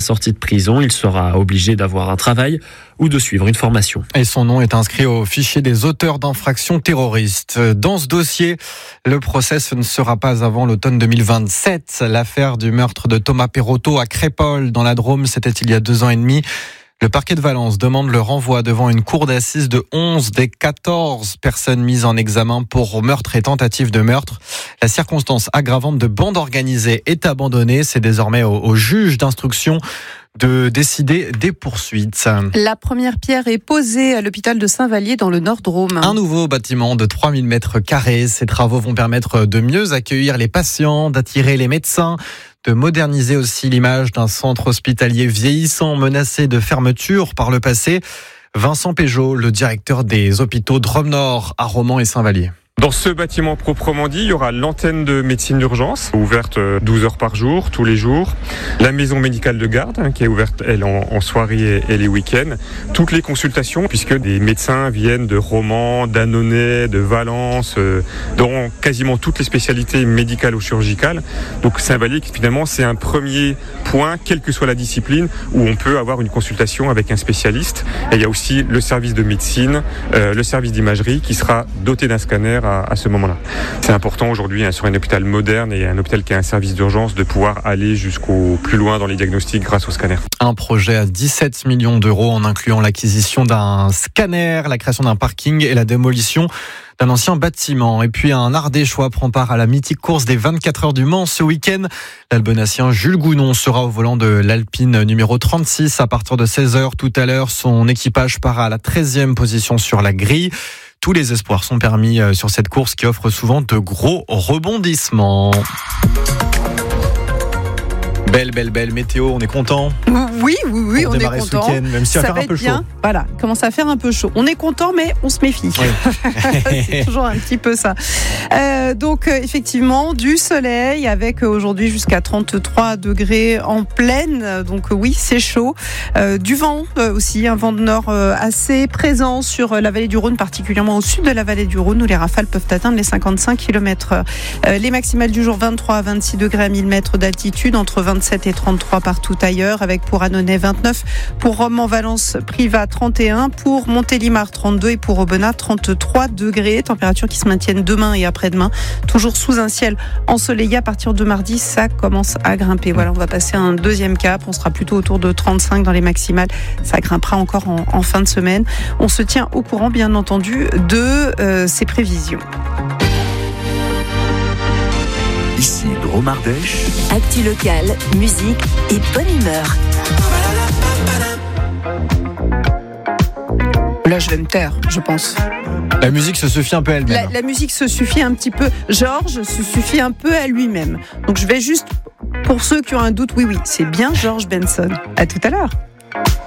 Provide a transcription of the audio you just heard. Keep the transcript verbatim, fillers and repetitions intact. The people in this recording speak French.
sortie de prison, il sera obligé d'avoir un travail ou de suivre une formation. Et son nom est inscrit au fichier des auteurs d'infractions terroristes. Dans ce dossier, le procès ne sera pas avant l'automne deux mille vingt-sept. L'affaire du meurtre de Thomas Perotto à Crépol, dans la Drôme, c'était il y a deux ans et demi. Le parquet de Valence demande le renvoi devant une cour d'assises de onze des quatorze personnes mises en examen pour meurtre et tentative de meurtre. La circonstance aggravante de bande organisée est abandonnée. C'est désormais au, au juge d'instruction de décider des poursuites. La première pierre est posée à l'hôpital de Saint-Vallier dans le Nord-Drôme. Un nouveau bâtiment de trois mille mètres carrés. Ces travaux vont permettre de mieux accueillir les patients, d'attirer les médecins, de moderniser aussi l'image d'un centre hospitalier vieillissant menacé de fermeture par le passé. Vincent Péjot, le directeur des hôpitaux Drôme-Nord à Romans et Saint-Vallier. Dans ce bâtiment proprement dit, il y aura l'antenne de médecine d'urgence, ouverte douze heures par jour, tous les jours. La maison médicale de garde, hein, qui est ouverte, elle, en, en soirée et, et les week-ends. Toutes les consultations, puisque des médecins viennent de Romans, d'Annonay, de Valence, euh, dans quasiment toutes les spécialités médicales ou chirurgicales. Donc Saint-Vallier, finalement, c'est un premier point, quelle que soit la discipline, où on peut avoir une consultation avec un spécialiste. Et il y a aussi le service de médecine, euh, le service d'imagerie, qui sera doté d'un scanner à, à ce moment-là. C'est important aujourd'hui, hein, sur un hôpital moderne et un hôpital qui a un service d'urgence, de pouvoir aller jusqu'au plus loin dans les diagnostics grâce au scanner. Un projet à dix-sept millions d'euros en incluant l'acquisition d'un scanner, la création d'un parking et la démolition d'un ancien bâtiment. Et puis un Ardéchois prend part à la mythique course des vingt-quatre heures du Mans ce week-end. L'Albonassien Jules Gounon sera au volant de l'Alpine numéro trente-six à partir de seize heures tout à l'heure. Son équipage part à la treizième position sur la grille. Tous les espoirs sont permis sur cette course qui offre souvent de gros rebondissements. Belle, belle, belle météo, on est content. Oui, oui, oui, on est content. content. Même si ça va faire un peu bien. chaud. Voilà, il commence à faire un peu chaud. On est content, mais on se méfie. Oui. C'est toujours un petit peu ça. Euh, donc, euh, effectivement, du soleil avec euh, aujourd'hui jusqu'à trente-trois degrés en pleine. Donc, euh, oui, c'est chaud. Euh, du vent euh, aussi, un vent de nord euh, assez présent sur euh, la vallée du Rhône, particulièrement au sud de la vallée du Rhône, où les rafales peuvent atteindre les cinquante-cinq kilomètres heure. Euh, les maximales du jour, vingt-trois à vingt-six degrés à mille mètres d'altitude, entre vingt-sept et trente-trois partout ailleurs, avec pour Annonay vingt-neuf, pour Romans-Valence, Privas trente et un, pour Montélimar trente-deux et pour Aubenas trente-trois degrés. Températures qui se maintiennent demain et après-demain, toujours sous un ciel ensoleillé. À partir de mardi, ça commence à grimper. Voilà, on va passer à un deuxième cap. On sera plutôt autour de trente-cinq dans les maximales. Ça grimpera encore en, en fin de semaine. On se tient au courant, bien entendu, de euh, ces prévisions. Ici Drôme Ardèche. Actu locale, musique et bonne humeur. Là, je vais me taire, je pense. La musique se suffit un peu à elle-même. La, la musique se suffit un petit peu. Georges se suffit un peu à lui-même. Donc, je vais juste, pour ceux qui ont un doute, oui, oui, c'est bien George Benson. À tout à l'heure.